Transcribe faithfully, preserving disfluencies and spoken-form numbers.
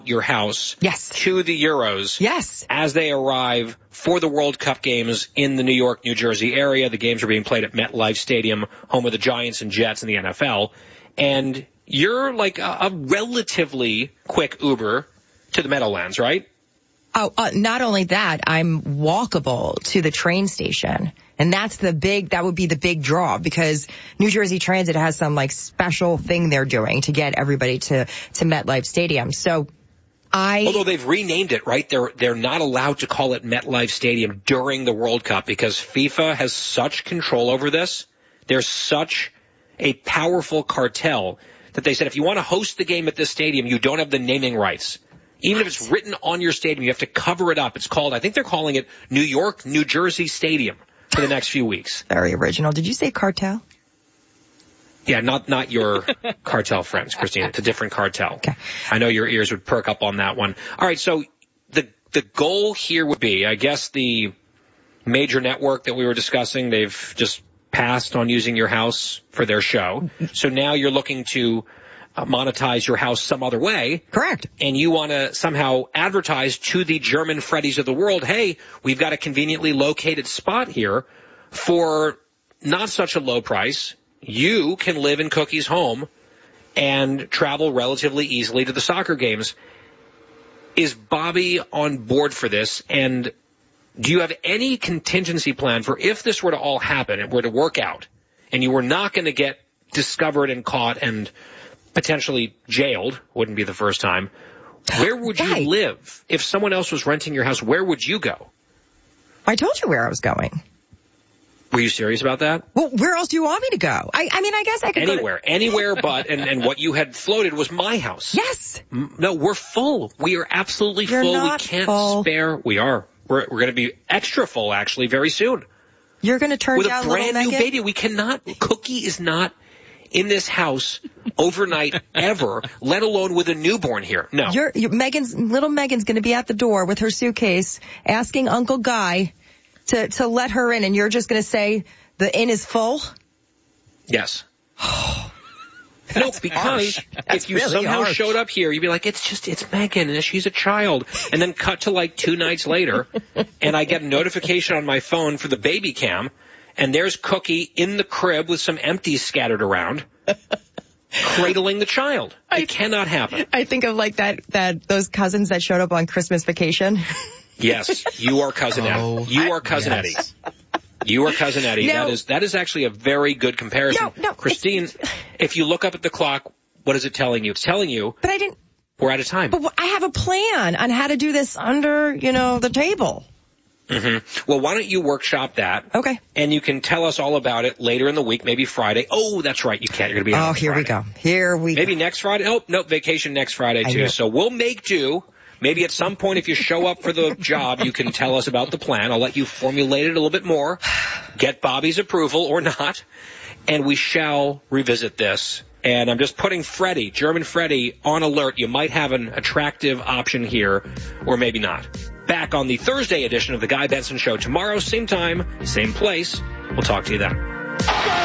your house yes. to the Euros yes. as they arrive for the World Cup games in the New York, New Jersey area. The games are being played at MetLife Stadium, home of the Giants and Jets in the N F L. And you're like a, a relatively quick Uber to the Meadowlands, right? Oh, uh, not only that, I'm walkable to the train station. And that's the big, that would be the big draw, because New Jersey Transit has some like special thing they're doing to get everybody to, to MetLife Stadium. So I... Although they've renamed it, right? They're, they're not allowed to call it MetLife Stadium during the World Cup because FIFA has such control over this. There's such a powerful cartel that they said if you want to host the game at this stadium, you don't have the naming rights. Even if it's written on your stadium, you have to cover it up. It's called, I think they're calling it New York, New Jersey Stadium for the next few weeks. Very original. Did you say cartel? Yeah, not not your cartel friends, Christine. It's a different cartel. Okay. I know your ears would perk up on that one. All right, so the the goal here would be, I guess the major network that we were discussing, they've just passed on using your house for their show. So now you're looking to Uh, monetize your house some other way. Correct. And you want to somehow advertise to the German Freddies of the world, hey, we've got a conveniently located spot here for not such a low price. You can live in Cookie's home and travel relatively easily to the soccer games. Is Bobby on board for this? And do you have any contingency plan for if this were to all happen, it were to work out, and you were not going to get discovered and caught and potentially jailed, wouldn't be the first time, where would you right. live? If someone else was renting your house, where would you go? I told you where I was going. Were you serious about that? Well, where else do you want me to go? I, I mean, I guess I could Anywhere. go to... Anywhere but, and, and what you had floated was my house. Yes. No, we're full. We are absolutely You're full. not We can't full. spare. We are. We're, we're going to be extra full, actually, very soon. You're going to turn With down a brand little new Megan? baby. We cannot, Cookie is not in this house overnight ever, let alone with a newborn here. No. You're, you're, Megan's, little Megan's going to be at the door with her suitcase asking Uncle Guy to, to let her in, and you're just going to say the inn is full? Yes. No, because if you really somehow harsh. showed up here, you'd be like, it's just, it's Megan, and she's a child. And then cut to like two nights later, and I get a notification on my phone for the baby cam, and there's Cookie in the crib with some empties scattered around, cradling the child. It I, cannot happen. I think of like that, that, those cousins that showed up on Christmas Vacation. Yes, you are Cousin oh, Eddie. You are Cousin yes. Eddie. You are Cousin Eddie. No. That is that is actually a very good comparison. No, no, Christine, if you look up at the clock, what is it telling you? It's telling you But I didn't. we're out of time. But I have a plan on how to do this under, you know, the table. Mm-hmm. Well, why don't you workshop that? Okay. And you can tell us all about it later in the week, maybe Friday. Oh, that's right. You can't. You're going to be on Oh, here Friday. we go. Here we Maybe go. next Friday. Oh, no, vacation next Friday, too. So we'll make do. Maybe at some point, if you show up for the job, you can tell us about the plan. I'll let you formulate it a little bit more, get Bobby's approval or not, and we shall revisit this. And I'm just putting Freddie, German Freddie, on alert. You might have an attractive option here, or maybe not. Back on the Thursday edition of The Guy Benson Show tomorrow, same time, same place. We'll talk to you then.